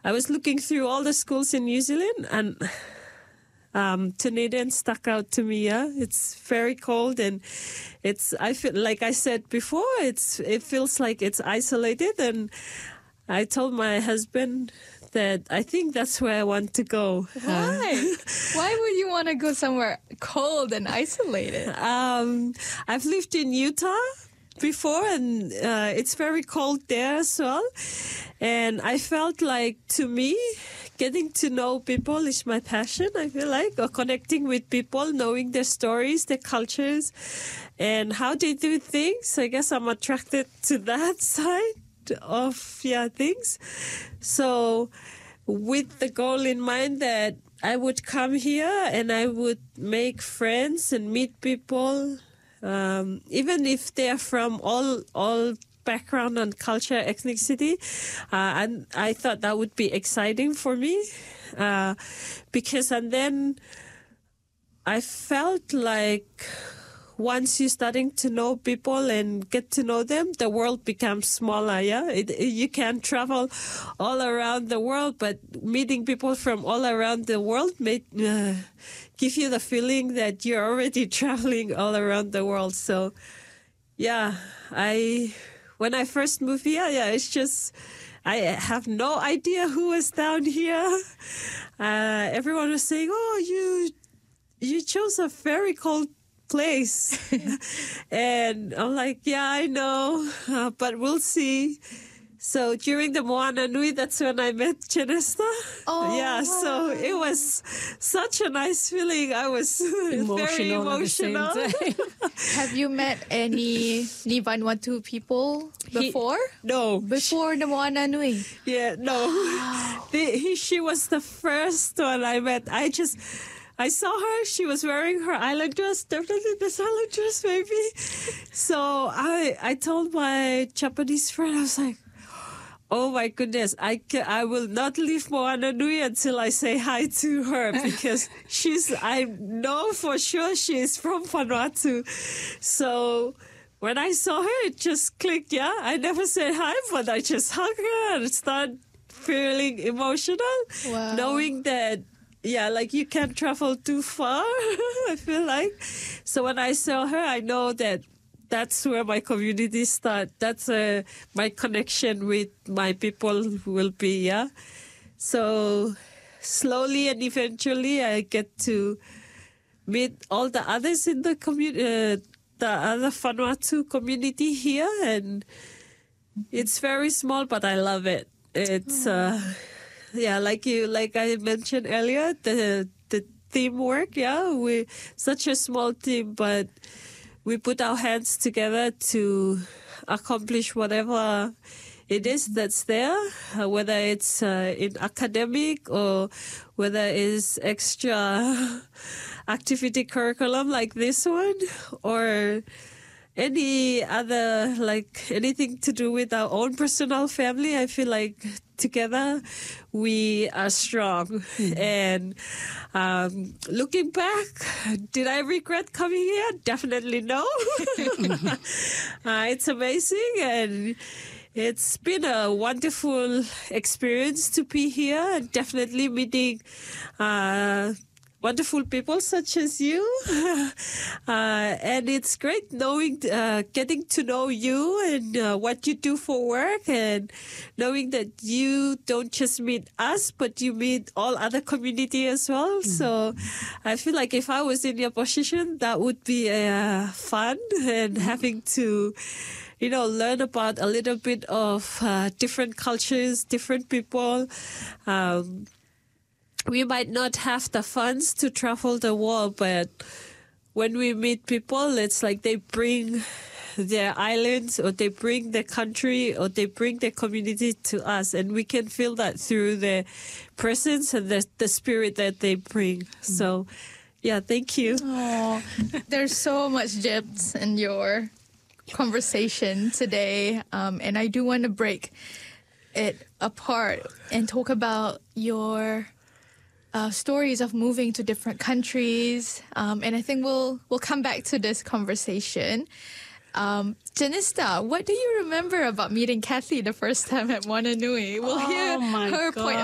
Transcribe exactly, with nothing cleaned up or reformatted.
I was looking through all the schools in New Zealand, and um, Dunedin stuck out to me. Yeah, it's very cold, and it's I feel like I said before, it's it feels like it's isolated, and I told my husband that I think that's where I want to go. Why? Why would you want to go somewhere cold and isolated? Um, I've lived in Utah before, and uh, it's very cold there as well. And I felt like, to me, getting to know people is my passion, I feel like, or connecting with people, knowing their stories, their cultures, and how they do things. I guess I'm attracted to that side of yeah things. So with the goal in mind that I would come here and I would make friends and meet people, um, even if they're from all all background and culture, ethnicity, uh, and I thought that would be exciting for me, uh, because and then I felt like once you're starting to know people and get to know them, the world becomes smaller, yeah? It, it, you can travel all around the world, but meeting people from all around the world may uh, give you the feeling that you're already traveling all around the world. So, yeah, I when I first moved here, yeah, it's just, I have no idea who was down here. Uh, everyone was saying, oh, you you chose a very cold place. And I'm like, yeah, I know, uh, but we'll see. So during the Moana Nui, that's when I met Janesta. Oh, yeah, wow. So it was such a nice feeling. I was Emotional very at the same emotional. time. Have you met any Ni Vanuatu people before? He, no. Before the Moana Nui? Yeah, no. the, he, she was the first one I met. I just... I saw her, she was wearing her island dress, definitely this island dress, maybe. So I I told my Japanese friend, I was like, oh my goodness, I, can, I will not leave Moana Nui until I say hi to her, because she's, I know for sure she's from Vanuatu. So when I saw her, it just clicked, yeah. I never said hi, but I just hugged her and started feeling emotional, Wow. knowing that, yeah, like you can't travel too far, I feel like. So when I saw her, I know that that's where my community start. That's uh, my connection with my people will be, yeah. So slowly and eventually I get to meet all the others in the community, uh, the other Vanuatu community here. And it's very small, but I love it. It's... Uh, Yeah, like you, like I mentioned earlier, the the teamwork. Yeah, we're such a small team, but we put our hands together to accomplish whatever it is that's there, uh, whether it's uh, in academic or whether it's extra activity curriculum like this one, or any other, like anything to do with our own personal family. I feel like together we are strong. Mm-hmm. And um, looking back, did I regret coming here? Definitely no. uh, it's amazing, and it's been a wonderful experience to be here, and definitely meeting uh, wonderful people such as you. uh, and it's great knowing, uh, getting to know you and uh, what you do for work, and knowing that you don't just meet us, but you meet all other community as well. Mm-hmm. So I feel like if I was in your position, that would be uh, fun, and having to, you know, learn about a little bit of uh, different cultures, different people. Um, We might not have the funds to travel the world, but when we meet people, it's like they bring their islands, or they bring their country, or they bring their community to us, and we can feel that through their presence and the, the spirit that they bring. So, yeah, thank you. Oh, there's so much depth in your conversation today, um, and I do want to break it apart and talk about your Uh, stories of moving to different countries, um, and I think we'll we'll come back to this conversation. Um, Janista, what do you remember about meeting Kathy the first time at Moana Nui? We'll Oh hear my her God. point